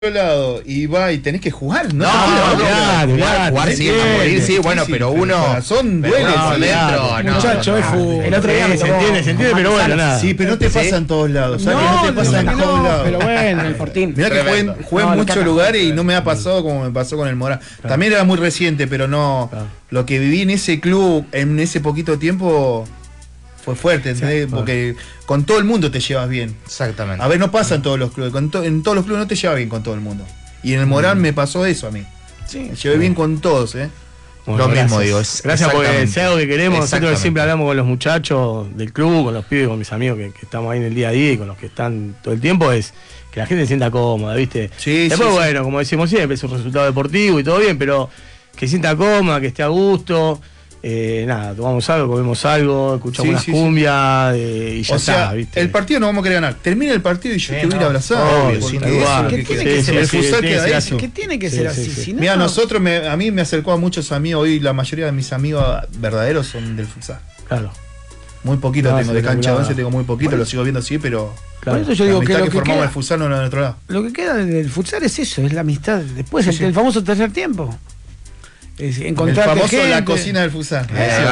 lado y va y tenés que jugar, ¿no? Jugar sí, a morir, sí, bueno, pero uno. Son dueles dentro, muchacho, es fútbol. El otro día me se entiende, pero bueno, nada. Sí, pero no te pasa en todos lados, ¿sabes? No te pasa en todos lados. Pero bueno, el Fortín. Mirá que jugué en muchos lugares y no me ha pasado como me pasó con el Morán. También era muy reciente, pero no. Lo que viví en ese club en ese poquito tiempo fue fuerte, ¿entendés? Porque con todo el mundo te llevas bien. Exactamente. A ver, no pasa en todos los clubes. En todos los clubes no te llevas bien con todo el mundo. Y en el Morán me pasó eso a mí. Sí. Me llevé bien con todos, Bueno, lo mismo digo. Gracias porque es algo que queremos. Nosotros siempre hablamos con los muchachos del club, con los pibes, con mis amigos que estamos ahí en el día a día y con los que están todo el tiempo, es que la gente se sienta cómoda, ¿viste? Sí, después, sí, bueno, como decimos siempre, es un resultado deportivo y todo bien, pero que se sienta cómoda, que esté a gusto. Nada, tomamos algo, comemos algo, escuchamos unas cumbias y ya está, ¿viste? El partido no vamos a querer ganar. Termina el partido y yo te voy a ir abrazado. ¿Qué tiene que ser así? Si no, mira, a mí me acercó a muchos amigos. Hoy la mayoría de mis amigos verdaderos son del futsal. Claro. Muy poquito tengo de cancha 11, tengo muy poquito, lo sigo viendo así, pero. Claro. Por eso yo digo que lo que formamos queda, el futsal no en el otro lado. Lo que queda del futsal es eso, es la amistad. Después el famoso tercer tiempo. El famoso gente. La cocina del futsal.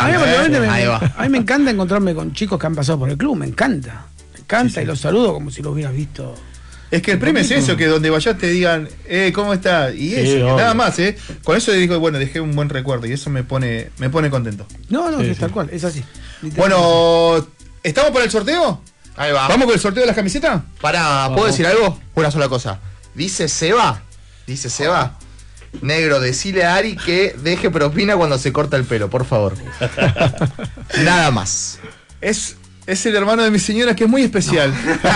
A mí me encanta encontrarme con chicos que han pasado por el club, me encanta. Y los saludo como si los hubieras visto. Es que el premio es eso, que donde vayas te digan, ¿cómo estás? Y eso, nada más, Con eso digo, bueno, dejé un buen recuerdo y eso me pone contento. No, es tal cual, es así. Bueno, ¿estamos para el sorteo? Ahí va. ¿Vamos con el sorteo de las camisetas? Pará, ¿puedo decir algo? Una sola cosa. Dice Seba, negro, decile a Ari que deje propina cuando se corta el pelo, por favor. Nada más. Es el hermano de mi señora que es muy especial.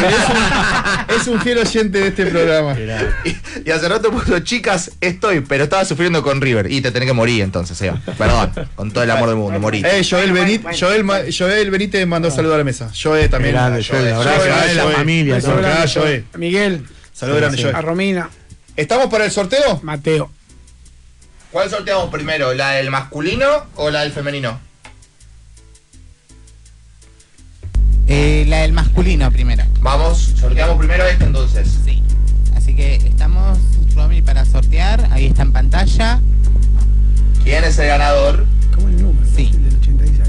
Es un fiel oyente de este programa. Y hace rato puso, chicas, pero estaba sufriendo con River. Y te tenés que morir entonces, Seba. Perdón, con todo el amor del mundo, morí. Joel Benítez mandó saludar a la mesa. Joel también. Joel, la familia. Joel. Miguel. Saludos grande, Joel. A Romina. ¿Estamos para el sorteo? Mateo. ¿Cuál sorteamos primero? ¿La del masculino o la del femenino? La del masculino primero. Vamos, sorteamos primero este entonces. Sí. Así que estamos, Romy, para sortear. Ahí está en pantalla. ¿Quién es el ganador? ¿Cómo el número? Sí. Del 86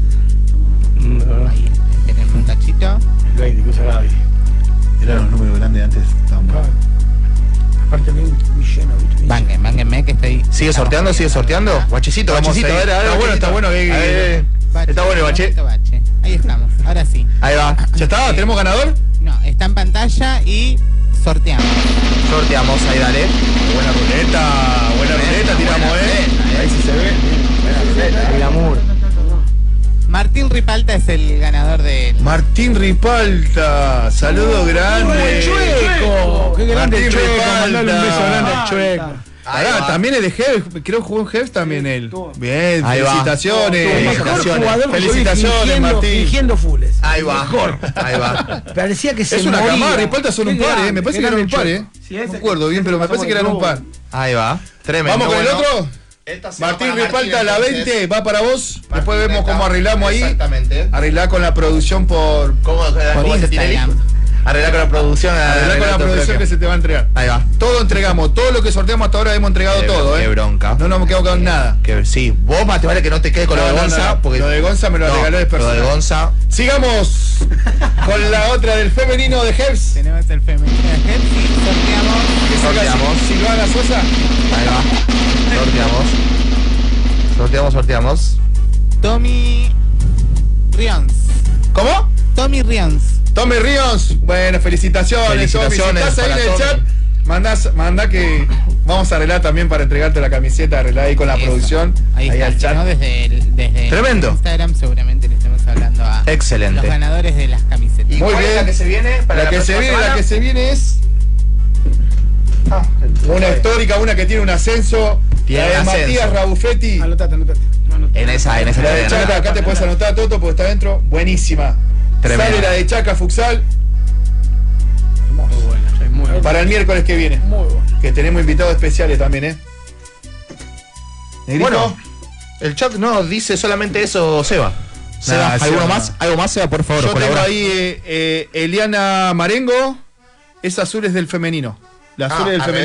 Ahí, tenemos un tachito. El 20, que usa Gaby. Eran los números grandes antes. Aparte bien lleno, ¿viste? Bánguenme que estoy. ¿Sigue sorteando? Guachecito, Está bueno. Está bueno el bache. Ahí estamos, ahora sí. Ahí va. ¿Ya está? ¿Tenemos ganador? No, está en pantalla y sorteamos. Ahí dale. Buena ruleta, tiramos, Ahí sí se ve. El amor. Martín Ripalta es el ganador de... Martín Ripalta, saludo grande. ¡Chueco! ¡Qué grande Martín Chueco! Ripalta. Mandale un beso grande al Chueco. También es de Jeff, creo que jugó en Jeff también él. Bien, ahí felicitaciones. Felicitaciones, Martín. Dirigiendo fulles. Ahí va. Parecía que se Es una moría. camada, Ripalta son un par, me parece que eran un par, No me acuerdo bien, pero me parece que eran un par. Ahí va. Tremendo. ¿Vamos con el otro? Martín Ripalta, la 20, va para vos. Después vemos cómo arreglamos ahí. Exactamente. Arreglar con la producción por Instagram. Arreglar con la producción. Arreglar con la producción que se te va a entregar. Ahí va. Todo entregamos, todo lo que sorteamos hasta ahora hemos entregado todo, Qué bronca. No nos hemos quedado con nada. Sí, vos más te vale que no te quedes con lo de Gonza. Porque lo de Gonza me lo regaló de persona. Lo de Gonza. Sigamos con la otra del femenino de Herbs. Tenemos el femenino de Herbs y Sorteamos. Silvana Sosa. Ahí va. Sorteamos. Tommy Rions. ¿Cómo? Tommy Rions. Tommy Ríos, bueno, felicitaciones, Tommy. Si estás ahí en el chat, mandá que vamos a arreglar también para entregarte la camiseta, arreglar ahí con la producción. Ahí está, al chat. ¿no? Desde Tremendo. Instagram seguramente le estemos hablando a Excelente. los ganadores de las camisetas. ¿Y cuál es la que se viene? La que se viene es una histórica, una que tiene un ascenso. Tiene la de ascenso. Matías Rabufetti. Anotate. En esa. La de Chaca, acá te puedes anotar, Toto, porque está adentro. Buenísima. Tremendo. Sale la de Chaca Futsal. Muy buena. Para el miércoles que viene. Muy bueno. Que tenemos invitados especiales también, ¿Negrito? Bueno, el chat no dice solamente eso, Seba. ¿Algo más, Seba, por favor? Yo tengo colabora. ahí Eliana Marengo. Es azules del femenino. La Sole del femenino.